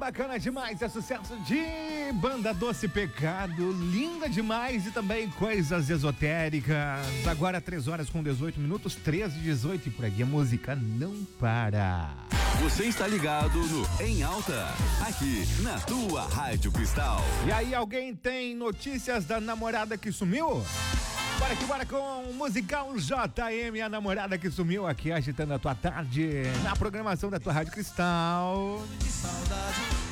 bacana demais, é sucesso de Banda Doce Pecado, linda demais e também coisas esotéricas. Agora 3h18, 13h18 e por aqui a música não para. Você está ligado no Em Alta, aqui na tua Rádio Cristal. E aí, alguém tem notícias da namorada que sumiu? Bora que bora com o musical JM, a namorada que sumiu aqui agitando a tua tarde na programação da tua Rádio Cristal. De saudade.